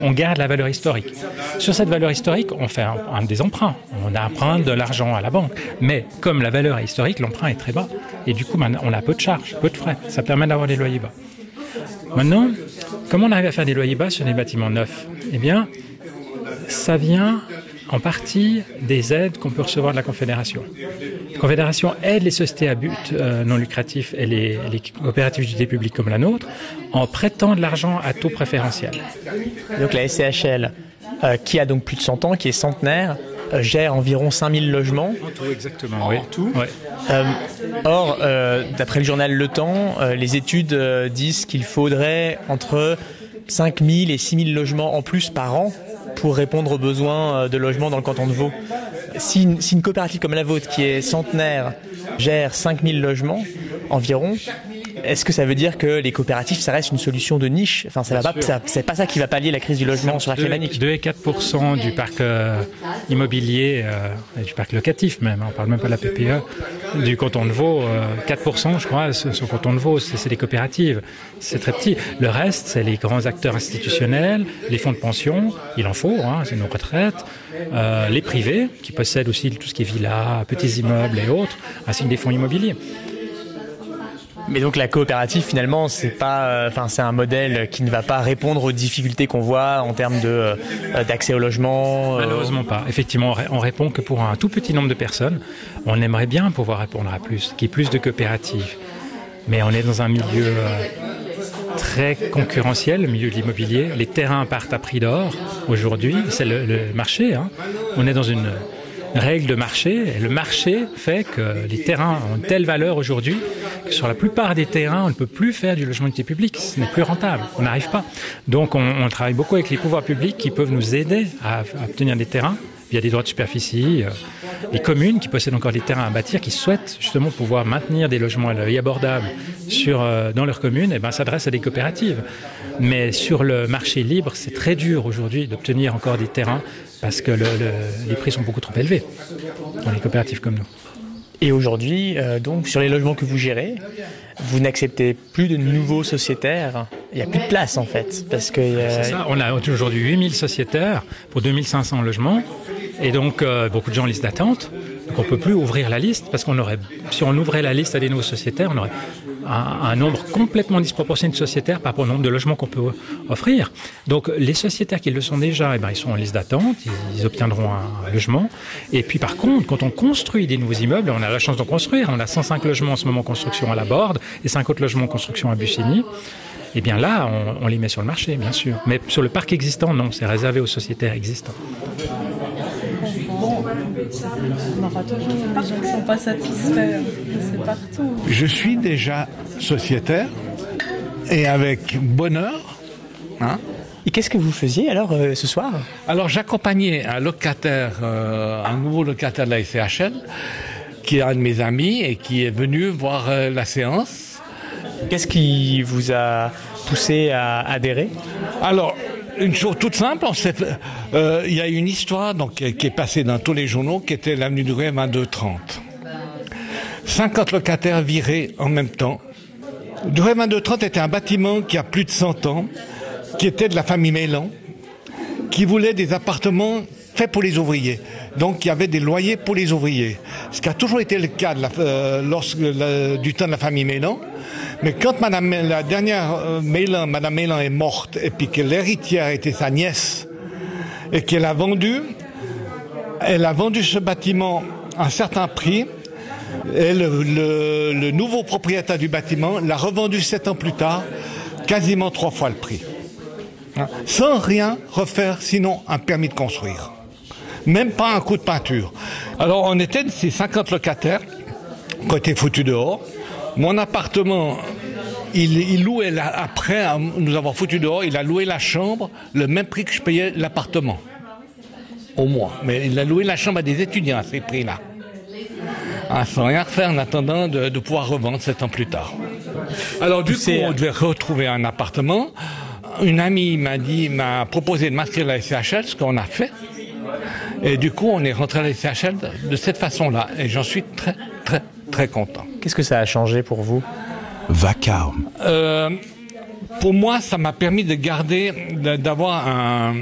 On garde la valeur historique. Sur cette valeur historique, on fait des emprunts. On emprunte de l'argent à la banque. Mais comme la valeur est historique, l'emprunt est très bas. Et du coup, on a peu de charges, peu de frais. Ça permet d'avoir des loyers bas. Maintenant, comment on arrive à faire des loyers bas sur des bâtiments neufs? Eh bien, ça vient en partie des aides qu'on peut recevoir de la Confédération. La Confédération aide les sociétés à but non lucratif et les coopératives d'utilité publique comme la nôtre en prêtant de l'argent à taux préférentiel. Donc la SCHL, qui a donc plus de 100 ans, qui est centenaire, gère environ 5000 logements. En tout, exactement, oui. Tout. Ouais. Or, d'après le journal Le Temps, les études disent qu'il faudrait entre 5000 et 6000 logements en plus par an pour répondre aux besoins de logement dans le canton de Vaud. Si une coopérative comme la vôtre, qui est centenaire, gère 5000 logements environ, est-ce que ça veut dire que les coopératives, ça reste une solution de niche? Enfin, c'est pas ça qui va pallier la crise du logement sur la Clémanique. 2 et 4% du parc immobilier, du parc locatif même, on parle même pas de la PPE, du canton de Vaud, 4% je crois, sur le canton de Vaud, c'est les coopératives. C'est très petit. Le reste, c'est les grands acteurs institutionnels, les fonds de pension, il en faut, c'est nos retraites, les privés, qui possèdent aussi tout ce qui est villas, petits immeubles et autres, ainsi que des fonds immobiliers. Mais donc la coopérative finalement c'est un modèle qui ne va pas répondre aux difficultés qu'on voit en termes d'accès au logement. Malheureusement pas. Effectivement, on répond que pour un tout petit nombre de personnes. On aimerait bien pouvoir répondre à plus, qu'il y ait plus de coopératives. Mais on est dans un milieu très concurrentiel, le milieu de l'immobilier. Les terrains partent à prix d'or aujourd'hui, c'est le marché. On est dans une règle de marché, et le marché fait que les terrains ont une telle valeur aujourd'hui que sur la plupart des terrains, on ne peut plus faire du logement d'utilité publique, ce n'est plus rentable, on n'arrive pas. Donc on travaille beaucoup avec les pouvoirs publics qui peuvent nous aider à obtenir des terrains via des droits de superficie, les communes qui possèdent encore des terrains à bâtir, qui souhaitent justement pouvoir maintenir des logements à loyer abordable dans leur commune, s'adressent à des coopératives. Mais sur le marché libre, c'est très dur aujourd'hui d'obtenir encore des terrains parce que les prix sont beaucoup trop élevés dans les coopératives comme nous. Et aujourd'hui, donc, sur les logements que vous gérez, vous n'acceptez plus de nouveaux sociétaires. Il n'y a plus de place, en fait. Parce que, C'est ça. On a aujourd'hui 8000 sociétaires pour 2500 logements. Et donc, beaucoup de gens en liste d'attente. Donc, on ne peut plus ouvrir la liste parce si on ouvrait la liste à des nouveaux sociétaires, on aurait un nombre complètement disproportionné de sociétaires par rapport au nombre de logements qu'on peut offrir. Donc, les sociétaires qui le sont déjà, ils sont en liste d'attente, ils obtiendront un logement. Et puis, par contre, quand on construit des nouveaux immeubles, on a la chance d'en construire. On a 105 logements en ce moment en construction à la Borde et 50 logements en construction à Bussigny. Eh bien là, on les met sur le marché, bien sûr. Mais sur le parc existant, non, c'est réservé aux sociétaires existants. Les gens ne sont pas satisfaits, c'est partout. Je suis déjà sociétaire et avec bonheur. Et qu'est-ce que vous faisiez alors ce soir? Alors j'accompagnais un nouveau locataire de la SCHL, qui est un de mes amis et qui est venu voir la séance. Qu'est-ce qui vous a poussé à adhérer? Alors, une chose toute simple, il y a une histoire qui est passée dans tous les journaux, qui était l'avenue du Ré 2230. 50 locataires virés en même temps. Du Ré 2230 était un bâtiment qui a plus de 100 ans, qui était de la famille Mélan, qui voulait des appartements faits pour les ouvriers. Donc il y avait des loyers pour les ouvriers. Ce qui a toujours été le cas du temps de la famille Mélan. Mais quand la dernière Madame Mélan est morte, et puis que l'héritière était sa nièce, et qu'elle a vendu ce bâtiment à un certain prix, et le nouveau propriétaire du bâtiment l'a revendu 7 ans plus tard, quasiment 3 fois le prix. Sans rien refaire, sinon un permis de construire. Même pas un coup de peinture. Alors on était de ces 50 locataires qui ont été foutus dehors. Mon appartement, il louait, après nous avoir foutus dehors, il a loué la chambre le même prix que je payais l'appartement. Au mois. Mais il a loué la chambre à des étudiants à ces prix-là. Sans rien refaire en attendant de pouvoir revendre 7 ans plus tard. Alors du coup, on devait retrouver un appartement. Une amie m'a proposé de m'inscrire à la SCHL, ce qu'on a fait. Et du coup, on est rentré à la SCHL de cette façon-là. Et j'en suis très, très, très content. Qu'est-ce que ça a changé pour vous? Vacarme. pour moi, ça m'a permis de garder, d'avoir